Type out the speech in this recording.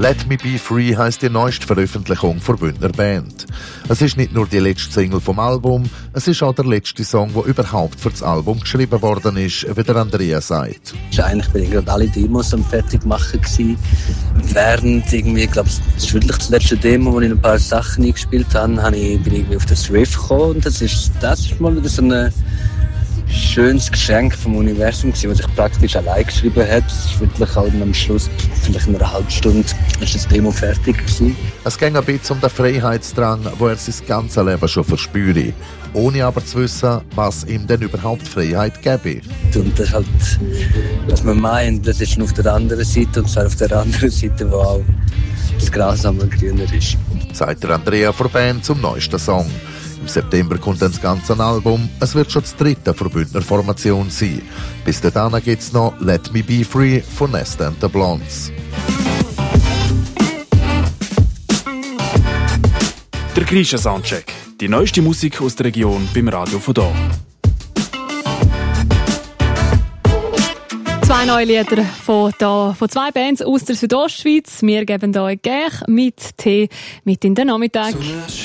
«Let Me Be Free» heisst die neueste Veröffentlichung der Bündner Band. Es ist nicht nur die letzte Single vom Album, es ist auch der letzte Song, der überhaupt für das Album geschrieben worden ist, wie der Andrea sagt. Eigentlich bin ich gerade alle Demos am fertig machen gewesen. Während irgendwie, ich glaube, das ist wirklich das letzte Demo, wo ich ein paar Sachen eingespielt habe, bin ich irgendwie auf das Riff gekommen. Und das ist mal wieder so ein schönes Geschenk vom Universum gewesen, was ich praktisch allein geschrieben habe. Es ist wirklich halt am Schluss, vielleicht in einer halben Stunde, ist das Demo fertig gewesen. Es ging ein bisschen um den Freiheitsdrang, wo er sein ganzes Leben schon verspüre, ohne aber zu wissen, was ihm denn überhaupt Freiheit gäbe. Und das ist halt, was man meint, das ist auf der anderen Seite, und zwar auf der anderen Seite, wo auch das Gras am grüner ist. Sagt der Andrea von Band zum neuesten Song. Im September kommt dann das ganze Album. Es wird schon das dritte von Bündner Formation sein. Bis dahin gibt es noch «Let Me Be Free» von Nesta and the Blondes. Der Grisha Soundcheck. Die neueste Musik aus der Region beim Radio von hier. 2 neue Lieder von 2 Bands aus der Südostschweiz. Wir geben euch gerne mit Tee mit in den Nachmittag.